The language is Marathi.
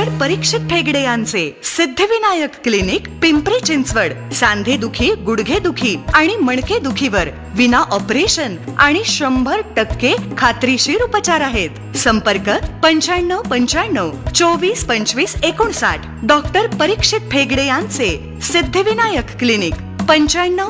डॉक्टर परीक्षित फेगडे यांचे सिद्धिविनायक क्लिनिक, पिंपरी चिंचवड. सांधे दुखी, गुडघे दुखी आणि मणके दुखीवर विना ऑपरेशन आणि 100% खात्रीशीर उपचार आहेत. संपर्क 9595 24 25 59. डॉक्टर परीक्षित फेगडे यांचे सिद्धिविनायक क्लिनिक 95